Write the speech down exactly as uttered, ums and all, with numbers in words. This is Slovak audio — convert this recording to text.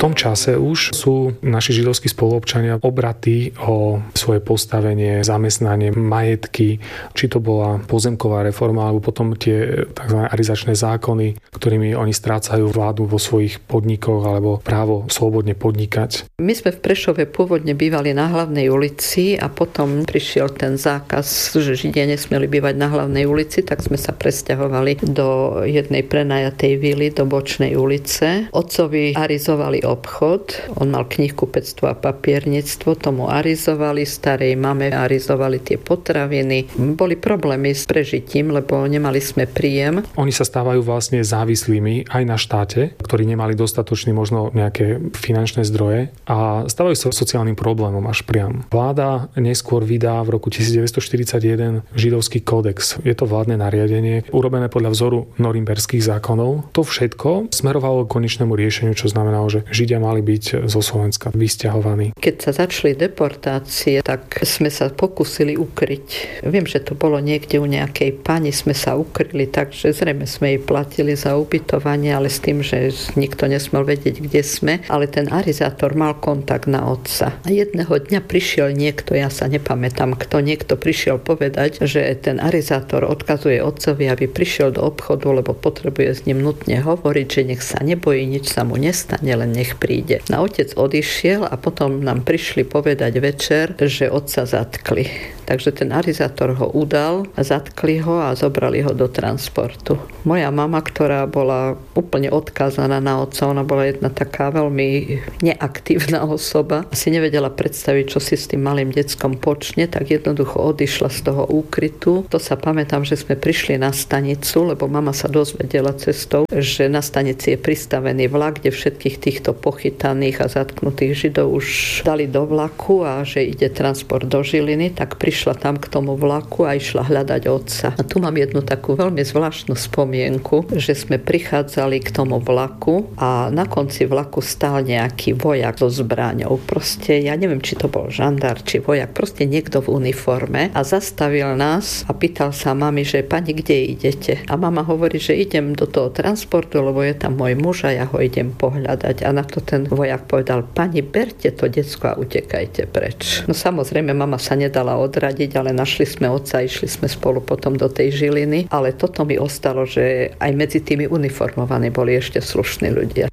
tom čase už sú naši židovskí spoluobčania obratí o svoje postavenie, zamestnanie, majetky, či to bola pozemková reforma, alebo potom tie tzv. Arizačné zákony, ktorými oni strácajú vládu vo svojich podnikoch alebo právo slobodne podnikať. My sme v Prešove pôvodne bývali na Hlavnej ulici a potom prišiel ten zákaz, že Židia nesmeli bývať na Hlavnej ulici, tak sme sa presťahovali do jednej prenajatej vily do Bočnej ulice. Otcovi arizovali obchod, on mal knihkupectvo a papierníctvo, tomu arizovali, starej mame arizovali tie potraviny. Boli problémy s prežitím, lebo nemali sme príjem. Oni sa stávajú vlastne závislými aj na štáte, ktorí nemali dostatočný možno nejaké finančné zdroje a stávajú sa sociálnym problémom až priam. Vláda neskôr vydá v roku devätnásťstoštyridsaťjeden židovský kódex. Je to vládne nariadenie, urobené podľa vzoru norimberských zákonov. To všetko smerovalo k konečnému riešeniu, čo znamenalo, že Židia mali byť zo Slovenska vysťahovaní. Keď sa začali deportácie, tak sme sa pokúsili ukryť. Viem, že to bolo niekde u nejakej pani, sme sa ukryli, takže zrejme sme jej platili za ubytovanie, ale s tým, že nikto nesmel vedieť, kde sme. Ale ten arizátor mal kontakt na otca. A jedného dňa prišiel niekto, ja sa nepamätám kto, niekto prišiel povedať, že ten arizátor odkazuje otcovi, aby prišiel do obchodu, lebo potrebuje s ním nutne hovoriť, že nech sa nebojí, nič sa mu nestane, len nech príde. Na otec odišiel a potom nám prišli povedať večer, že otca zatkli. Takže ten arizátor ho udal, zatkli ho a zobrali ho do transportu. Moja mama, ktorá bola úplne odkázaná na otca, ona bola jedna taká veľmi neaktívna osoba, si nevedela predstaviť, čo si s tým malým deckom počne, tak jednoducho odišla z toho úkrytu. To sa pamätám, že sme prišli na stanicu, lebo mama sa dozvedela cestou, že na stanici je pristavený vlak, kde všetkých týchto pochytaných a zatknutých Židov už dali do vlaku a že ide transport do Žiliny, tak prišla tam k tomu vlaku a išla hľadať otca. A tu mám jednu takú veľmi zvláštnu spomienku, že sme prichádzali k tomu vlaku a na konci vlaku stál nejaký vojak so zbraňou. Proste, ja neviem, či to bol žandár, či vojak, proste niekto v uniforme a zastavil nás a pýtal sa mami, že pani, kde idete? A mama hovorí, že idem do toho transportu, lebo je tam môj muž a ja ho idem pohľadať. A na to ten vojak povedal, pani, berte to decko a utekajte preč. No samozrejme, mama sa nedala odradiť, ale našli sme otca, išli sme spolu potom do tej Žiliny, ale toto mi ostalo, že aj medzi tými uniformovaní boli ešte slušní ľudia.